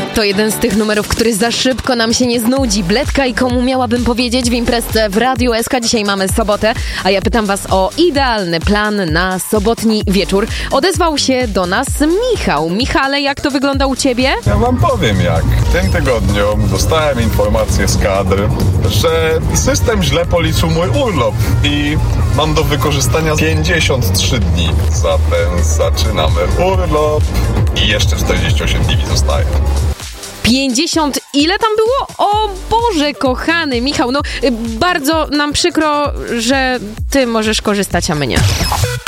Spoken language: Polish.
To jeden z tych numerów, który za szybko nam się nie znudzi. Bledka i komu miałabym powiedzieć w imprezce w Radiu SK. Dzisiaj mamy sobotę, a ja pytam was o idealny plan na sobotni wieczór. Odezwał się do nas Michał. Michale, jak to wygląda u ciebie? Ja wam powiem jak. W tym tygodniu dostałem informację z kadr, że system źle policzył mój urlop i mam do wykorzystania 53 dni. Zatem zaczynamy urlop i jeszcze 48 dni mi zostaje. 50, ile tam było? O Boże, kochany Michał, no bardzo nam przykro, że ty możesz korzystać, a my nie.